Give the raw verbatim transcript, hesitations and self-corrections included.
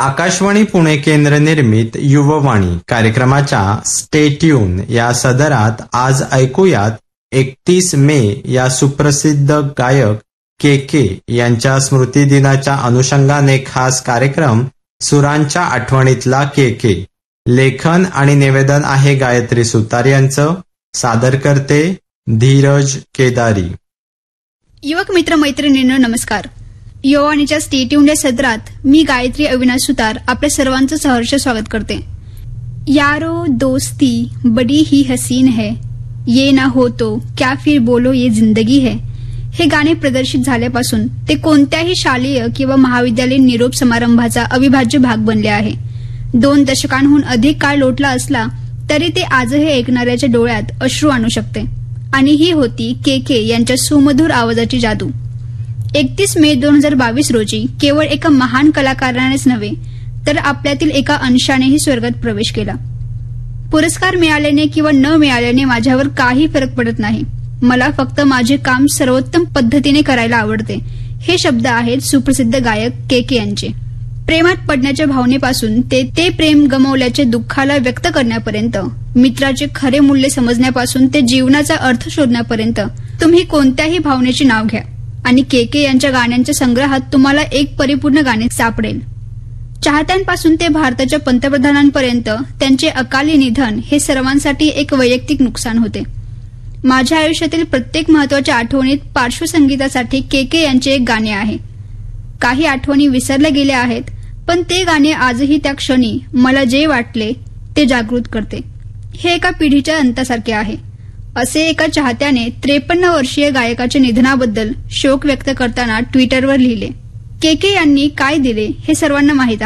आकाशवाणी पुणे केंद्र निर्मित युववाणी कार्यक्रमाच्या स्टे ट्यून या सदरात आज ऐकूयात एकतीस मे या सुप्रसिद्ध गायक के के यांच्या स्मृतिदिनाच्या अनुषंगाने खास कार्यक्रम सुरांच्या आठवणीतला के के. लेखन आणि निवेदन आहे गायत्री सुतार यांचं. सादर करते धीरज केदारी. युवक मित्र मैत्रिणींनो नमस्कार. युवाणीच्या स्टे ट्यून या सदरात मी गायत्री अविनाश सुतार आपल्या सर्वांचं सहर्ष स्वागत करते. यारो दोस्ती बडी ही हसीन है, ये ना हो तो क्या फिर बोलो ये जिंदगी है हे गाणे प्रदर्शित झाल्यापासून ते कोणत्याही शालेय किंवा महाविद्यालयीन निरोप समारंभाचा अविभाज्य भाग बनले आहे. दोन दशकांहून अधिक काळ लोटला असला तरी ते आजही ऐकणाऱ्याच्या डोळ्यात अश्रू आणू शकते. आणि ही होती के के यांच्या सुमधुर आवाजाची जादू. एकतीस मे दोन हजार बावीस रोजी केवळ एका महान कलाकारानेच नव्हे तर आपल्यातील एका अंशानेही स्वर्गात प्रवेश केला. पुरस्कार मिळाल्याने किंवा न मिळाल्याने माझ्यावर काही फरक पडत नाही. मला फक्त माझे काम सर्वोत्तम पद्धतीने करायला आवडते. हे शब्द आहेत सुप्रसिद्ध गायक के के यांचे. प्रेमात पडण्याच्या भावनेपासून ते ते प्रेम गमावल्याच्या दुःखाला व्यक्त करण्यापर्यंत, मित्राचे खरे मूल्य समजण्यापासून ते जीवनाचा अर्थ शोधण्यापर्यंत तुम्ही कोणत्याही भावनेचे नाव घ्या आणि के के यांच्या गाण्यांच्या संग्रहात तुम्हाला एक परिपूर्ण गाणे सापडेल. चाहत्यांपासून ते भारताच्या पंतप्रधानांपर्यंत त्यांचे अकाली निधन हे सर्वांसाठी एक वैयक्तिक नुकसान होते. माझ्या आयुष्यातील प्रत्येक महत्वाच्या आठवणीत पार्श्वसंगीतासाठी के के यांचे एक गाणे आहे. काही आठवणी विसरल्या गेल्या आहेत, पण ते गाणे आजही त्या क्षणी मला जे वाटले ते जागृत करते. हे एका पिढीच्या अंतासारखे आहे. असे एका चाहत्याने त्रेपन्न वर्षीय गायकाच्या निधनाबद्दल शोक व्यक्त करताना ट्विटरवर लिहिले. के के यांनी काय दिले हे सर्वांना माहीत आहे.